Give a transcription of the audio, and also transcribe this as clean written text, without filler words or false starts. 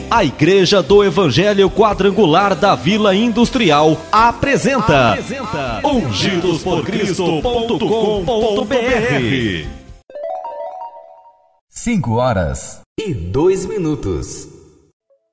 A Igreja do Evangelho Quadrangular da Vila Industrial apresenta ungidosporcristo.com.br. 5 horas e 2 minutos.